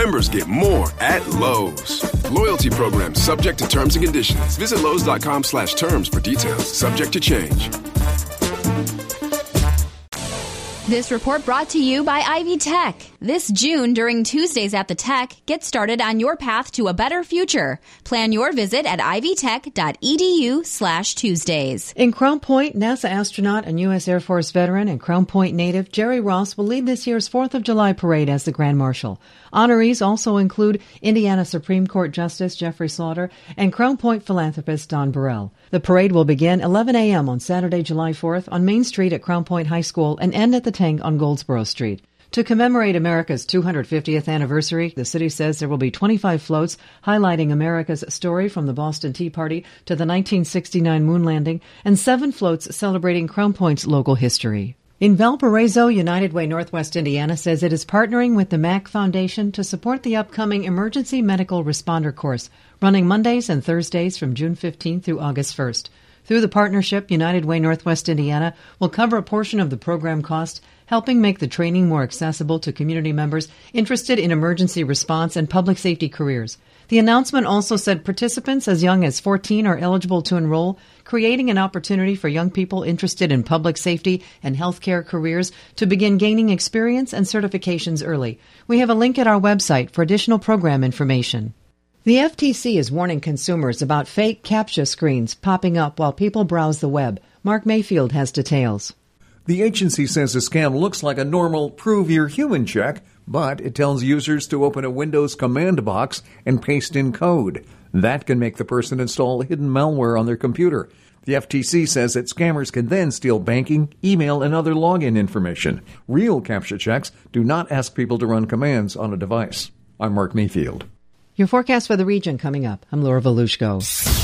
Members get more at Lowe's. Loyalty program subject to terms and conditions. Visit Lowe's.com/terms for details. Subject to change. This report brought to you by Ivy Tech. This June, during Tuesdays at the Tech, get started on your path to a better future. Plan your visit at ivytech.edu/Tuesdays. In Crown Point, NASA astronaut and U.S. Air Force veteran and Crown Point native Jerry Ross will lead this year's 4th of July parade as the Grand Marshal. Honorees also include Indiana Supreme Court Justice Jeffrey Slaughter and Crown Point philanthropist Don Burrell. The parade will begin 11 a.m. on Saturday, July 4th on Main Street at Crown Point High School and end at the Tank on Goldsboro Street. To commemorate America's 250th anniversary, the city says there will be 25 floats highlighting America's story from the Boston Tea Party to the 1969 moon landing and 7 floats celebrating Crown Point's local history. In Valparaiso, United Way Northwest Indiana says it is partnering with the MAC Foundation to support the upcoming Emergency Medical Responder course, running Mondays and Thursdays from June 15th through August 1st. Through the partnership, United Way Northwest Indiana will cover a portion of the program cost, helping make the training more accessible to community members interested in emergency response and public safety careers. The announcement also said participants as young as 14 are eligible to enroll, creating an opportunity for young people interested in public safety and healthcare careers to begin gaining experience and certifications early. We have a link at our website for additional program information. The FTC is warning consumers about fake CAPTCHA screens popping up while people browse the web. Mark Mayfield has details. The agency says the scam looks like a normal prove you're human check, but it tells users to open a Windows command box and paste in code. That can make the person install hidden malware on their computer. The FTC says that scammers can then steal banking, email, and other login information. Real CAPTCHA checks do not ask people to run commands on a device. I'm Mark Mayfield. Your forecast for the region coming up. I'm Laura Volushko.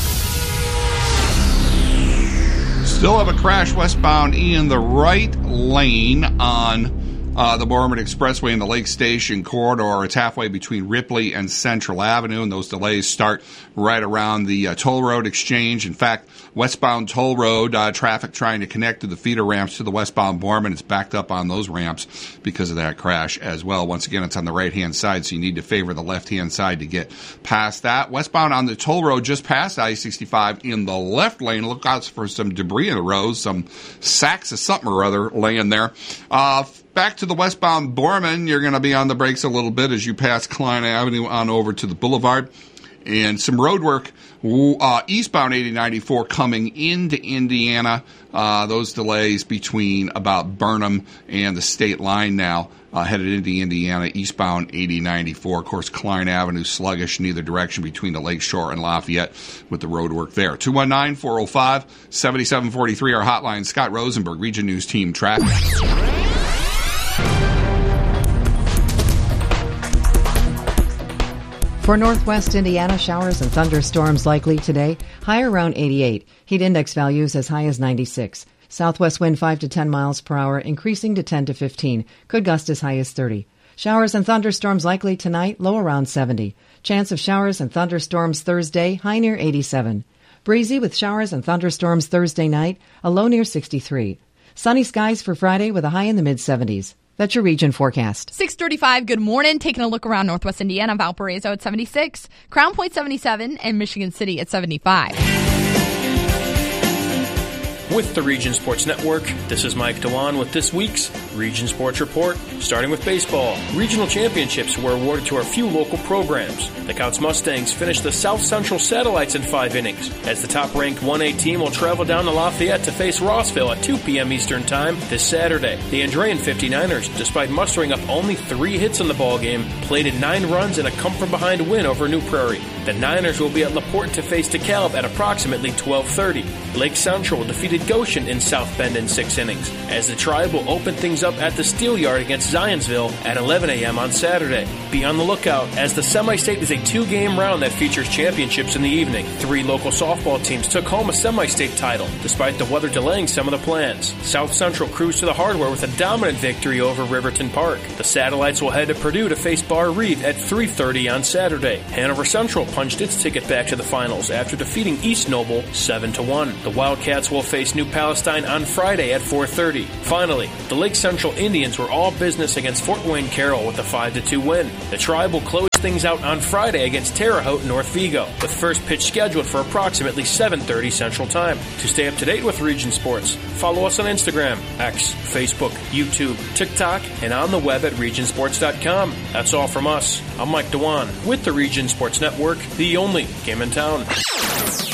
Still have a crash westbound in the right lane on the Borman Expressway in the Lake Station corridor. It's halfway between Ripley and Central Avenue, and those delays start right around the toll road exchange. In fact, westbound toll road traffic trying to connect to the feeder ramps to the westbound Borman, it's backed up on those ramps because of that crash as well. Once again, it's on the right-hand side, so you need to favor the left-hand side to get past that. Westbound on the toll road just past I-65 in the left lane. Look out for some debris in the road, some sacks of something or other laying there. Back to the westbound Borman, you're going to be on the brakes a little bit as you pass Klein Avenue on over to the boulevard. And some road work eastbound 8094 coming into Indiana. Those delays between about Burnham and the state line now headed into Indiana, eastbound 8094. Of course, Klein Avenue sluggish in either direction between the Lakeshore and Lafayette with the road work there. 219-405-7743, our hotline. Scott Rosenberg, Region News Team Traffic. For northwest Indiana, showers and thunderstorms likely today. High around 88. Heat index values as high as 96. Southwest wind 5 to 10 miles per hour, increasing to 10 to 15. Could gust as high as 30. Showers and thunderstorms likely tonight, low around 70. Chance of showers and thunderstorms Thursday, high near 87. Breezy with showers and thunderstorms Thursday night, a low near 63. Sunny skies for Friday with a high in the mid-70s. That's your region forecast. 6:35, good morning. Taking a look around northwest Indiana, Valparaiso at 76, Crown Point 77, and Michigan City at 75. With the Region Sports Network, this is Mike Dewan with this week's Region Sports Report. Starting with baseball, regional championships were awarded to our few local programs. The Couts Mustangs finished the South Central Satellites in 5 innings, as the top-ranked 1A team will travel down to Lafayette to face Rossville at 2 p.m. Eastern Time this Saturday. The Andrean 59ers, despite mustering up only 3 hits in the ballgame, plated 9 runs in a come-from-behind win over New Prairie. The Niners will be at LaPorte to face DeKalb at approximately 12:30. Lake Central defeated Goshen in South Bend in 6 innings, as the Tribe will open things up at the Steelyard against Zionsville at 11 a.m. on Saturday. Be on the lookout, as the semi-state is a 2-game round that features championships in the evening. 3 local softball teams took home a semi-state title, despite the weather delaying some of the plans. South Central cruised to the hardware with a dominant victory over Riverton Park. The Satellites will head to Purdue to face Bar Reeve at 3:30 on Saturday. Hanover Central punched its ticket back to the finals after defeating East Noble 7-1. The Wildcats will face face New Palestine on Friday at 4:30. Finally, the Lake Central Indians were all business against Fort Wayne Carroll with a 5-2 win. The Tribe will close things out on Friday against Terre Haute North Vigo, with first pitch scheduled for approximately 7:30 Central Time. To stay up to date with Region Sports, follow us on Instagram, X, Facebook, YouTube, TikTok, and on the web at regionsports.com. That's all from us. I'm Mike Dewan with the Region Sports Network, the only game in town.